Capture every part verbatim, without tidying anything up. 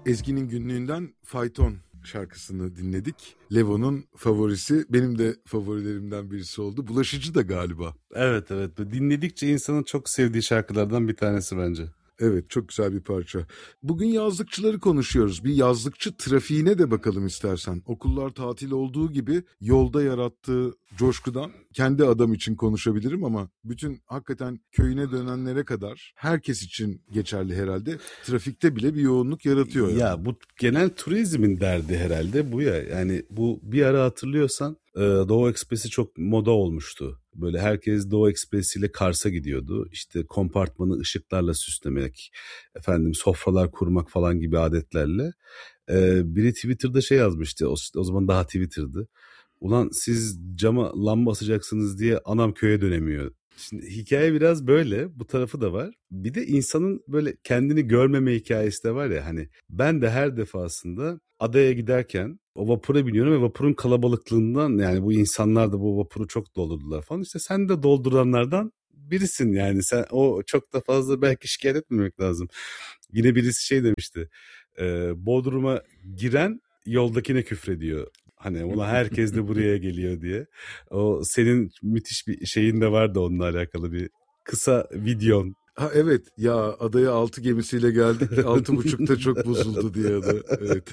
Ezgi'nin günlüğünden Fayton şarkısını dinledik. Levo'nun favorisi, benim de favorilerimden birisi oldu. Bulaşıcı da galiba. Evet evet, dinledikçe insanın çok sevdiği şarkılardan bir tanesi bence. Evet, çok güzel bir parça. Bugün yazlıkçıları konuşuyoruz. Bir yazlıkçı trafiğine de bakalım istersen. Okullar tatil olduğu gibi yolda yarattığı coşkudan kendi adam için konuşabilirim ama bütün hakikaten köyüne dönenlere kadar herkes için geçerli herhalde. Trafikte bile bir yoğunluk yaratıyor. Ya yani. Bu genel turizmin derdi herhalde bu ya. Yani bu bir ara hatırlıyorsan Doğu Ekspresi çok moda olmuştu. Böyle herkes Doğu Ekspresi ile Kars'a gidiyordu. İşte kompartmanı ışıklarla süslemek, efendim sofralar kurmak falan gibi adetlerle. Ee, biri Twitter'da şey yazmıştı. O, o zaman daha Twitter'dı. Ulan siz cama lamba asacaksınız diye anam köye dönemiyor. Şimdi hikaye biraz böyle, bu tarafı da var. Bir de insanın böyle kendini görmeme hikayesi de var ya, hani ben de her defasında adaya giderken o vapura biniyorum ve vapurun kalabalıklığından, yani bu insanlar da bu vapuru çok doldurdular falan. İşte sen de dolduranlardan birisin yani. Sen o çok da fazla belki şikayet etmemek lazım. Yine birisi şey demişti. E, Bodrum'a giren yoldakine küfrediyor. Hani ulan herkes de buraya geliyor diye. O senin müthiş bir şeyin de vardı onunla alakalı, bir kısa videon. Ha evet ya, adaya altı gemisiyle geldik, altı buçukta çok bozuldu diye ada. Evet.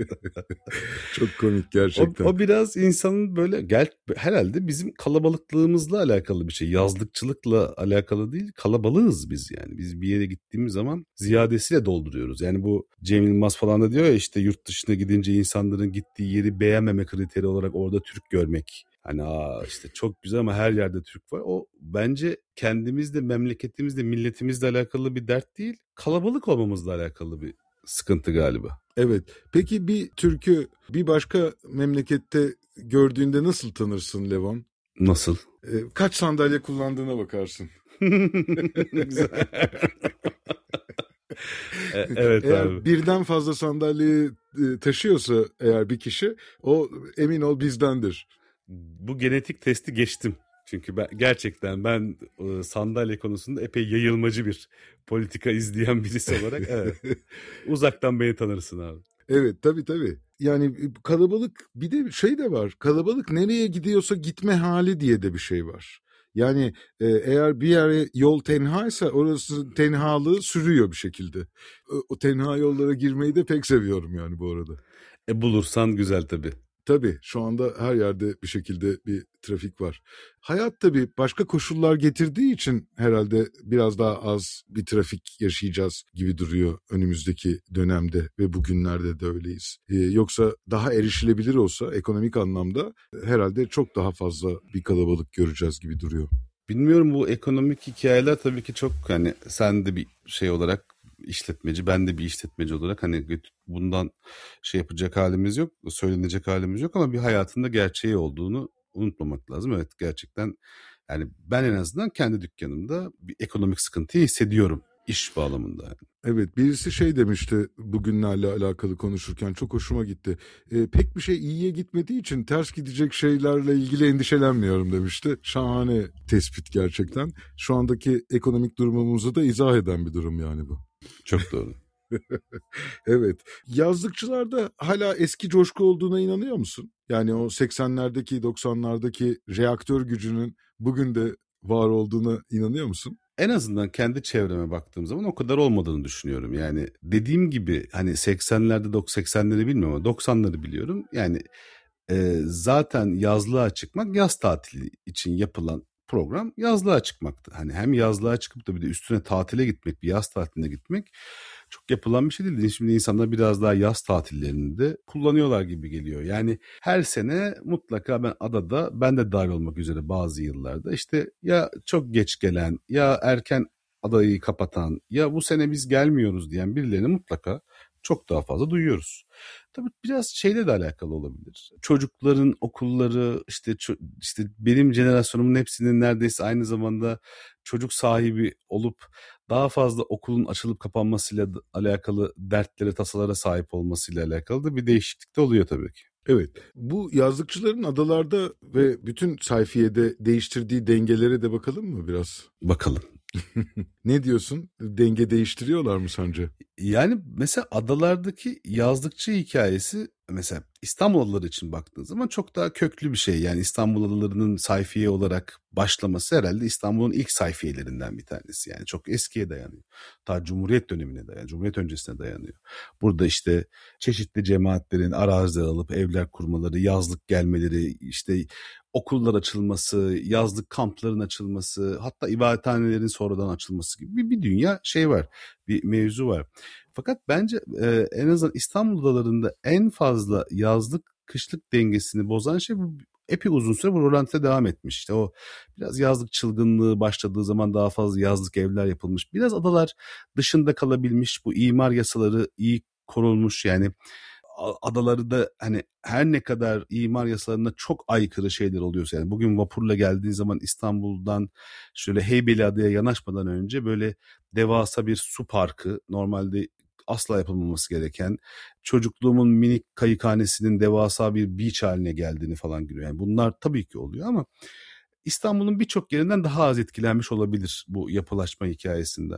Çok komik gerçekten. O, o biraz insanın böyle gel, herhalde bizim kalabalıklığımızla alakalı bir şey. Yazlıkçılıkla alakalı değil, kalabalığız biz yani. Biz bir yere gittiğimiz zaman ziyadesiyle dolduruyoruz. Yani bu Cem Yılmaz falan da diyor ya, işte yurt dışına gidince insanların gittiği yeri beğenmeme kriteri olarak orada Türk görmek. Hani aa işte çok güzel ama her yerde Türk var. O bence kendimizle, memleketimizle, milletimizle alakalı bir dert değil, kalabalık olmamızla alakalı bir sıkıntı galiba. Evet. Peki bir Türk'ü bir başka memlekette gördüğünde nasıl tanırsın Levon? Nasıl? Ee, kaç sandalye kullandığına bakarsın. Güzel. Evet eğer abi. birden fazla sandalyeyi taşıyorsa eğer bir kişi, o emin ol bizdendir. Bu genetik testi geçtim. Çünkü ben gerçekten ben e, sandalye konusunda epey yayılmacı bir politika izleyen birisi olarak evet. Uzaktan beni tanırsın abi. Evet tabii tabii. Yani kalabalık, bir de şey de var. Kalabalık nereye gidiyorsa gitme hali diye de bir şey var. Yani e, eğer bir yere yol tenhaysa orası tenhalığı sürüyor bir şekilde. O, o tenha yollara girmeyi de pek seviyorum yani bu arada. E bulursan güzel tabii. Tabii şu anda her yerde bir şekilde bir trafik var. Hayat tabii başka koşullar getirdiği için herhalde biraz daha az bir trafik yaşayacağız gibi duruyor önümüzdeki dönemde ve bugünlerde de öyleyiz. Ee, yoksa daha erişilebilir olsa ekonomik anlamda herhalde çok daha fazla bir kalabalık göreceğiz gibi duruyor. Bilmiyorum, bu ekonomik hikayeler tabii ki çok, hani sen de bir şey olarak işletmeci, ben de bir işletmeci olarak hani bundan şey yapacak halimiz yok, söylenecek halimiz yok ama bir hayatında gerçeği olduğunu unutmamak lazım. Evet gerçekten yani ben en azından kendi dükkanımda bir ekonomik sıkıntıyı hissediyorum iş bağlamında. Evet, birisi şey demişti bugünlerle alakalı konuşurken, çok hoşuma gitti. E, pek bir şey iyiye gitmediği için ters gidecek şeylerle ilgili endişelenmiyorum demişti. Şahane tespit gerçekten. Şu andaki ekonomik durumumuzu da izah eden bir durum yani bu. Çok doğru. Evet. Yazlıkçılarda hala eski coşku olduğuna inanıyor musun? Yani o seksenlerdeki, doksanlardaki reaktör gücünün bugün de var olduğuna inanıyor musun? En azından kendi çevreme baktığım zaman o kadar olmadığını düşünüyorum. Yani dediğim gibi hani seksenlerde seksenleri bilmiyorum ama doksanları biliyorum. Yani e, zaten yazlığa çıkmak, yaz tatili için yapılan program yazlığa çıkmaktı. Hani hem yazlığa çıkıp da bir de üstüne tatile gitmek, bir yaz tatiline gitmek çok yapılan bir şey değildi. Şimdi insanlar biraz daha yaz tatillerini de kullanıyorlar gibi geliyor. Yani her sene mutlaka ben adada, ben de dahil olmak üzere bazı yıllarda işte ya çok geç gelen ya erken adayı kapatan ya bu sene biz gelmiyoruz diyen birilerini mutlaka çok daha fazla duyuyoruz. Tabii biraz şeyle de alakalı olabilir. Çocukların okulları, işte işte benim jenerasyonumun hepsinin neredeyse aynı zamanda çocuk sahibi olup daha fazla okulun açılıp kapanmasıyla alakalı dertlere, tasalara sahip olmasıyla alakalı da bir değişiklik de oluyor tabii ki. Evet, bu yazlıkçıların adalarda ve bütün sayfiyede değiştirdiği dengelere de bakalım mı biraz? Bakalım. Ne diyorsun? Denge değiştiriyorlar mı sence? Yani mesela adalardaki yazlıkçı hikayesi, mesela İstanbul adaları için baktığın zaman çok daha köklü bir şey. Yani İstanbul adalarının sayfiye olarak başlaması herhalde İstanbul'un ilk sayfiyelerinden bir tanesi. Yani çok eskiye dayanıyor. Ta Cumhuriyet dönemine dayanıyor. Cumhuriyet öncesine dayanıyor. Burada işte çeşitli cemaatlerin araziler alıp evler kurmaları, yazlık gelmeleri, işte okullar açılması, yazlık kampların açılması, hatta ibadethanelerin sonradan açılması gibi bir, bir dünya şey var. Bir mevzu var. Fakat bence e, en azından İstanbul adalarında en fazla yazlık kışlık dengesini bozan şey bu, epey uzun süre bu rölantide devam etmiş. İşte o biraz yazlık çılgınlığı başladığı zaman daha fazla yazlık evler yapılmış. Biraz adalar dışında kalabilmiş, bu imar yasaları iyi korunmuş. Yani adaları da hani her ne kadar imar yasalarına çok aykırı şeyler oluyorsa, yani bugün vapurla geldiğin zaman İstanbul'dan şöyle Heybeliada'ya yanaşmadan önce böyle devasa bir su parkı, normalde asla yapılmaması gereken, çocukluğumun minik kayıkhanesinin devasa bir beach haline geldiğini falan görüyor. Yani bunlar tabii ki oluyor ama İstanbul'un birçok yerinden daha az etkilenmiş olabilir bu yapılaşma hikayesinden.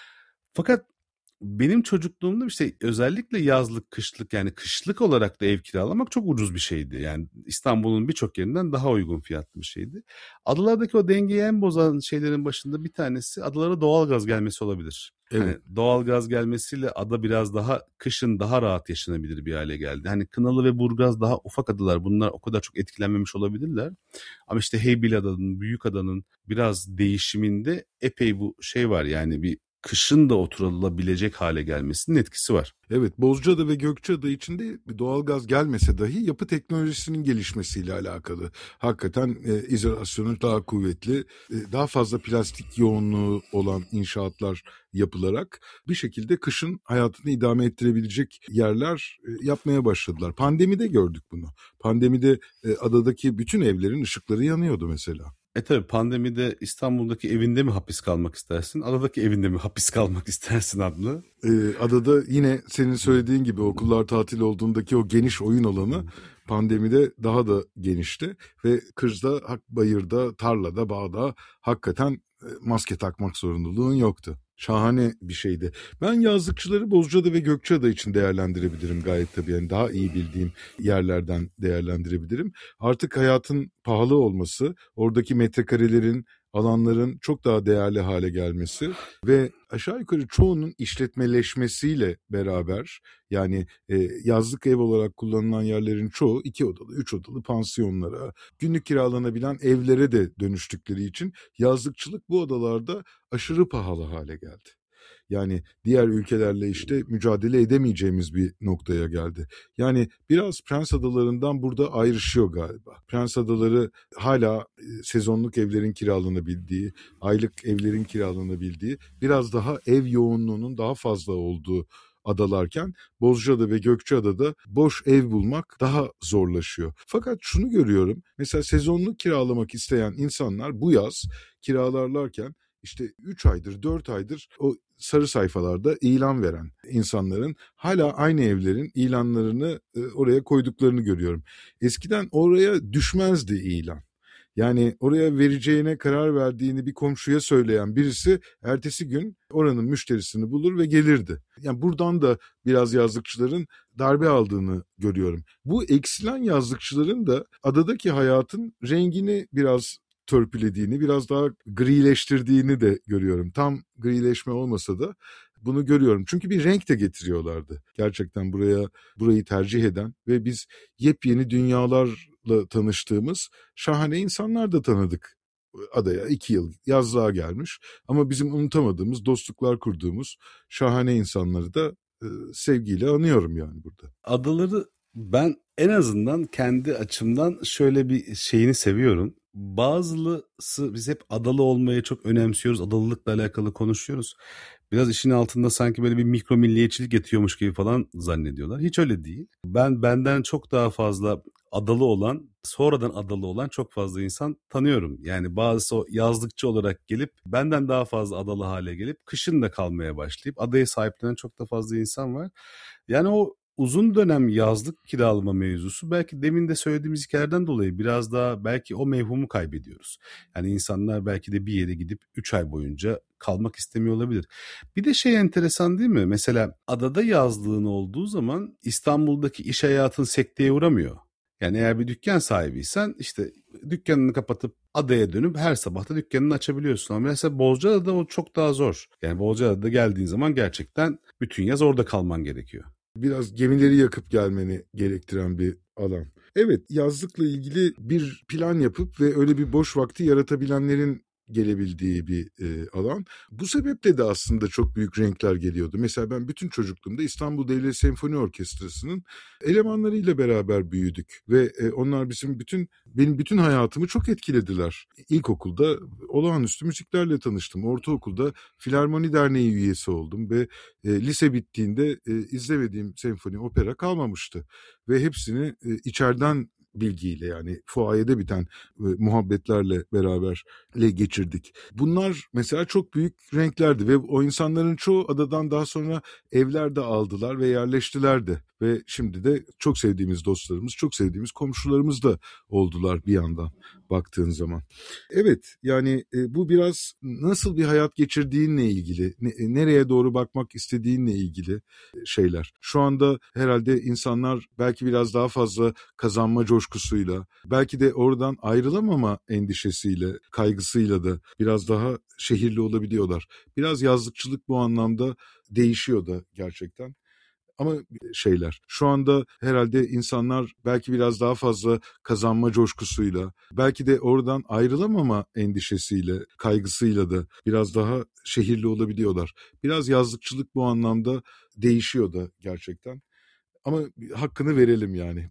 Fakat benim çocukluğumda işte özellikle yazlık, kışlık, yani kışlık olarak da ev kiralamak çok ucuz bir şeydi. Yani İstanbul'un birçok yerinden daha uygun fiyatlı bir şeydi. Adalardaki o dengeyi en bozan şeylerin başında bir tanesi adalara doğalgaz gelmesi olabilir. Evet. Hani doğalgaz gelmesiyle ada biraz daha kışın daha rahat yaşanabilir bir hale geldi. Hani Kınalı ve Burgaz daha ufak adalar. Bunlar o kadar çok etkilenmemiş olabilirler. Ama işte Heybeliada'nın, Büyükada'nın biraz değişiminde epey bu şey var. Yani bir kışın da oturulabilecek hale gelmesinin etkisi var. Evet, Bozcaada ve Gökçeada içinde doğalgaz gelmese dahi yapı teknolojisinin gelişmesiyle alakalı. Hakikaten e, izolasyonu daha kuvvetli, e, daha fazla plastik yoğunluğu olan inşaatlar yapılarak bir şekilde kışın hayatını idame ettirebilecek yerler e, yapmaya başladılar. Pandemide gördük bunu. Pandemide e, adadaki bütün evlerin ışıkları yanıyordu mesela. E tabi pandemide İstanbul'daki evinde mi hapis kalmak istersin, adadaki evinde mi hapis kalmak istersin adlı? Ee, adada yine senin söylediğin gibi okullar tatil olduğundaki o geniş oyun alanı pandemide daha da genişti. Ve kırda, bayırda, tarlada, bağda hakikaten e, maske takmak zorunluluğun yoktu. Şahane bir şeydi. Ben yazlıkçıları Bozcaada ve Gökçeada için değerlendirebilirim gayet tabii. Yani daha iyi bildiğim yerlerden değerlendirebilirim. Artık hayatın pahalı olması, oradaki metrekarelerin, alanların çok daha değerli hale gelmesi ve aşağı yukarı çoğunun işletmeleşmesiyle beraber, yani e, yazlık ev olarak kullanılan yerlerin çoğu iki odalı, üç odalı pansiyonlara, günlük kiralanabilen evlere de dönüştükleri için yazlıkçılık bu odalarda aşırı pahalı hale geldi. Yani diğer ülkelerle işte mücadele edemeyeceğimiz bir noktaya geldi. Yani biraz Prens Adaları'ndan burada ayrışıyor galiba. Prens Adaları hala sezonluk evlerin kiralanabildiği, aylık evlerin kiralanabildiği, biraz daha ev yoğunluğunun daha fazla olduğu adalarken Bozcaada ve Gökçeada'da boş ev bulmak daha zorlaşıyor. Fakat şunu görüyorum, mesela sezonluk kiralamak isteyen insanlar bu yaz kiralarlarken işte üç aydır, dört aydır o sarı sayfalarda ilan veren insanların hala aynı evlerin ilanlarını oraya koyduklarını görüyorum. Eskiden oraya düşmezdi ilan. Yani oraya vereceğine karar verdiğini bir komşuya söyleyen birisi ertesi gün oranın müşterisini bulur ve gelirdi. Yani buradan da biraz yazlıkçıların darbe aldığını görüyorum. Bu eksilen yazlıkçıların da adadaki hayatın rengini biraz törpülediğini, biraz daha grileştirdiğini de görüyorum. Tam grileşme olmasa da bunu görüyorum. Çünkü bir renk de getiriyorlardı. Gerçekten buraya burayı tercih eden ve biz yepyeni dünyalarla tanıştığımız şahane insanlar da tanıdık. Adaya iki yıl yazlığa gelmiş ama bizim unutamadığımız, dostluklar kurduğumuz şahane insanları da e, sevgiyle anıyorum yani burada. Adaları ben en azından kendi açımdan şöyle bir şeyini seviyorum. Bazısı biz hep adalı olmayı çok önemsiyoruz. Adalılıkla alakalı konuşuyoruz. Biraz işin altında sanki böyle bir mikro milliyetçilik yatıyormuş gibi falan zannediyorlar. Hiç öyle değil. Ben benden çok daha fazla adalı olan, sonradan adalı olan çok fazla insan tanıyorum. Yani bazısı o yazlıkçı olarak gelip benden daha fazla adalı hale gelip kışın da kalmaya başlayıp adaya sahiplenen çok da fazla insan var. Yani o uzun dönem yazlık kiralama mevzusu belki demin de söylediğimiz hikayeden dolayı biraz daha belki o mevhumu kaybediyoruz. Yani insanlar belki de bir yere gidip üç ay boyunca kalmak istemiyor olabilir. Bir de şey enteresan değil mi? Mesela adada yazlığın olduğu zaman İstanbul'daki iş hayatın sekteye uğramıyor. Yani eğer bir dükkan sahibiysen işte dükkanını kapatıp adaya dönüp her sabah da dükkanını açabiliyorsun. Ama mesela Bozcaada'da o çok daha zor. Yani Bozcaada'da geldiğin zaman gerçekten bütün yaz orada kalman gerekiyor. Biraz gemileri yakıp gelmeni gerektiren bir alan. Evet, yazlıkla ilgili bir plan yapıp ve öyle bir boş vakti yaratabilenlerin gelebildiği bir e, alan. Bu sebeple de aslında çok büyük renkler geliyordu. Mesela ben bütün çocukluğumda İstanbul Devlet Senfoni Orkestrası'nın elemanlarıyla beraber büyüdük ve e, onlar bizim bütün benim bütün hayatımı çok etkilediler. İlkokulda olağanüstü müziklerle tanıştım. Ortaokulda Filarmoni Derneği üyesi oldum ve e, lise bittiğinde e, izlemediğim senfoni, opera kalmamıştı ve hepsini e, içeriden bilgiyle, yani fuayede biten e, muhabbetlerle beraber ile geçirdik. Bunlar mesela çok büyük renklerdi ve o insanların çoğu adadan daha sonra evler de aldılar ve yerleştiler de. Ve şimdi de çok sevdiğimiz dostlarımız, çok sevdiğimiz komşularımız da oldular bir yandan baktığın zaman. Evet, yani e, bu biraz nasıl bir hayat geçirdiğinle ilgili, ne, nereye doğru bakmak istediğinle ilgili şeyler. Şu anda herhalde insanlar belki biraz daha fazla kazanma coşkusuyla, belki de oradan ayrılamama endişesiyle, kaygısıyla da biraz daha şehirli olabiliyorlar. Biraz yazlıkçılık bu anlamda değişiyor da gerçekten. Ama şeyler, şu anda herhalde insanlar belki biraz daha fazla kazanma coşkusuyla, belki de oradan ayrılamama endişesiyle, kaygısıyla da biraz daha şehirli olabiliyorlar. Biraz yazlıkçılık bu anlamda değişiyor da gerçekten. Ama hakkını verelim yani.